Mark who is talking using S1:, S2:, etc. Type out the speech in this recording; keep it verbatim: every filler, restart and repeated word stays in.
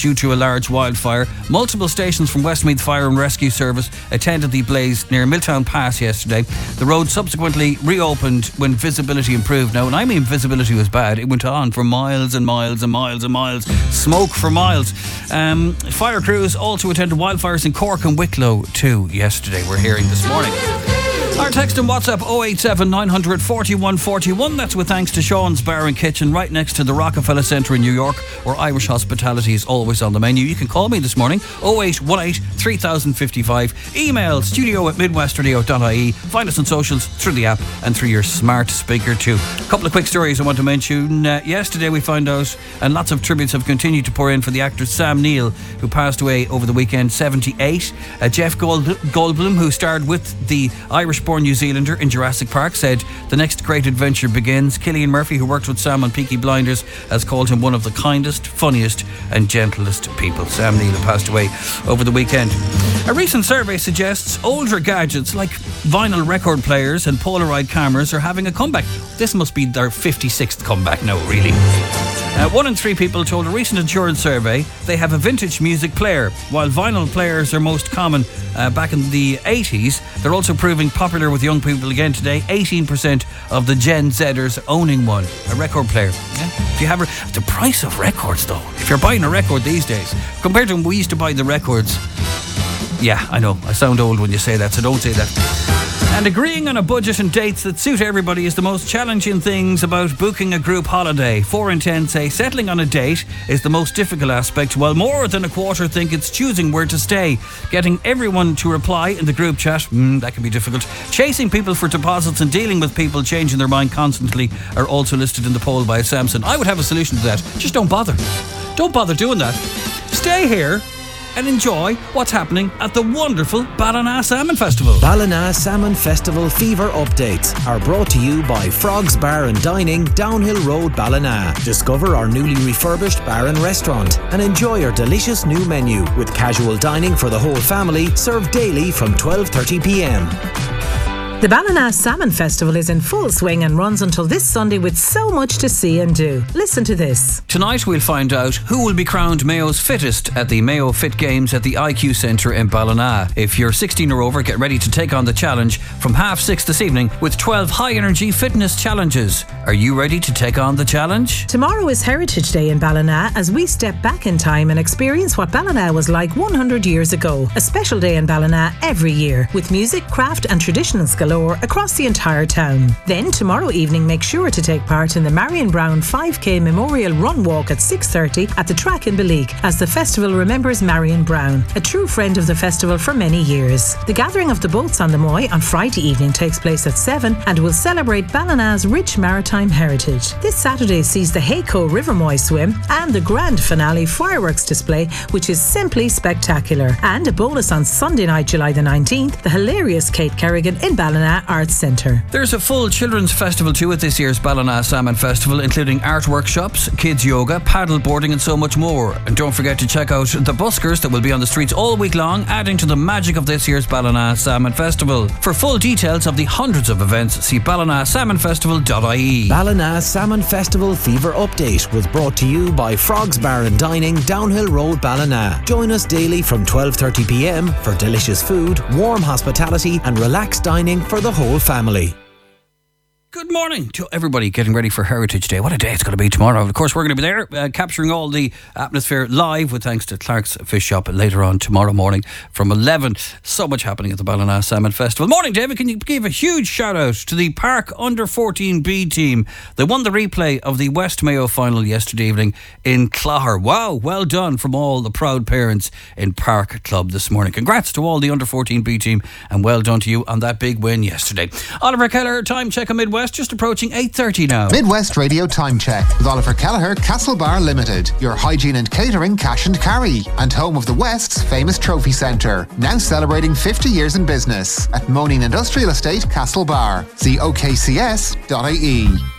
S1: due to a large wildfire. Multiple stations from Westmeath Fire and Rescue Service attended the blaze near Milltown Pass yesterday. The road subsequently reopened when visibility improved. Now, when I mean visibility was bad, it went on for miles and miles and miles and miles. Smoke for miles. Um, fire crews also attended wildfires in Cork and Wicklow too yesterday, we're hearing this morning. Our text and WhatsApp oh eight seven nine hundred forty-one forty-one. That's with thanks to Sean's Bar and Kitchen right next to the Rockefeller Centre in New York, where Irish hospitality is always on the menu. You can call me this morning oh eight one eight three thousand fifty-five. Email studio at midwestradio dot I E. Find us on socials through the app and through your smart speaker too. A couple of quick stories I want to mention. Uh, yesterday we found out, and lots of tributes have continued to pour in for the actor Sam Neill, who passed away over the weekend, seventy-eight. Uh, Jeff Gold- Goldblum, who starred with the Irish-born New Zealander in Jurassic Park, said the next great adventure begins. Cillian Murphy, who worked with Sam on Peaky Blinders, has called him one of the kindest, funniest and gentlest people. Sam Neill passed away over the weekend. A recent survey suggests older gadgets like vinyl record players and Polaroid cameras are having a comeback. This must be their fifty-sixth comeback now, really. Uh, one in three people told a recent insurance survey they have a vintage music player. While vinyl players are most common uh, back in the eighties, they're also proving popular with young people again today. eighteen percent of the Gen Zers owning one, a record player. Yeah? If you have a, the price of records though, if you're buying a record these days, compared to when we used to buy the records, yeah, I know, I sound old when you say that, so don't say that. And agreeing on a budget and dates that suit everybody is the most challenging things about booking a group holiday. Four in ten say settling on a date is the most difficult aspect, while more than a quarter think it's choosing where to stay. Getting everyone to reply in the group chat, mm, that can be difficult. Chasing people for deposits and dealing with people changing their mind constantly are also listed in the poll by Samson. I would have a solution to that. Just don't bother. Don't bother doing that. Stay here and enjoy what's happening at the wonderful Ballina Salmon Festival.
S2: Ballina Salmon Festival fever updates are brought to you by Frog's Bar and Dining, Downhill Road, Ballina. Discover our newly refurbished bar and restaurant and enjoy our delicious new menu with casual dining for the whole family, served daily from twelve thirty p m.
S3: The Ballina Salmon Festival is in full swing and runs until this Sunday with so much to see and do. Listen to this.
S1: Tonight we'll find out who will be crowned Mayo's fittest at the Mayo Fit Games at the I Q Centre in Ballina. If you're sixteen or over, get ready to take on the challenge from half six this evening with twelve high-energy fitness challenges. Are you ready to take on the challenge?
S3: Tomorrow is Heritage Day in Ballina as we step back in time and experience what Ballina was like one hundred years ago. A special day in Ballina every year with music, craft and traditions galore across the entire town. Then tomorrow evening, make sure to take part in the Marion Brown five K Memorial Run Walk at six thirty at the track in Beleak as the festival remembers Marion Brown, a true friend of the festival for many years. The gathering of the boats on the Moy on Friday evening takes place at seven and will celebrate Ballina's rich maritime heritage. This Saturday sees the Hayco River Moy swim and the grand finale fireworks display, which is simply spectacular. And a bonus on Sunday night, July the nineteenth, the hilarious Kate Kerrigan in Ballina Arts Centre.
S1: There's a full children's festival too at this year's Ballina Salmon Festival, including art workshops, kids yoga, paddle boarding and so much more. And don't forget to check out the buskers that will be on the streets all week long, adding to the magic of this year's Ballina Salmon Festival. For full details of the hundreds of events, see ballina salmon festival dot I E.
S2: Ballina Salmon Festival fever update was brought to you by Frog's Bar and Dining, Downhill Road, Ballina. Join us daily from twelve thirty p m for delicious food, warm hospitality and relaxed dining for the whole family.
S1: Good morning to everybody getting ready for Heritage Day. What a day it's going to be tomorrow. Of course, we're going to be there uh, capturing all the atmosphere live with thanks to Clark's Fish Shop later on tomorrow morning from eleven. So much happening at the Ballina Salmon Festival. Morning, David. Can you give a huge shout out to the Park Under fourteen B team? They won the replay of the West Mayo final yesterday evening in Clogher. Wow, well done from all the proud parents in Park Club this morning. Congrats to all the Under fourteen B team and well done to you on that big win yesterday. Oliver Keller, time check on Midwest. Just approaching eight thirty now.
S4: Midwest Radio Time Check with Oliver Kelleher, Castlebar Limited, your hygiene and catering cash and carry, and home of the West's famous trophy centre. Now celebrating fifty years in business at Moaning Industrial Estate, Castlebar. See O K C S dot I E.